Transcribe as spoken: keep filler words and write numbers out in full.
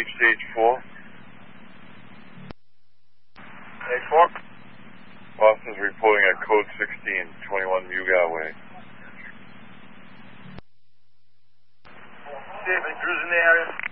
stage four. Stage four. Boston's reporting at code sixteen, twenty-one Mugar Way. See if it cruising the area.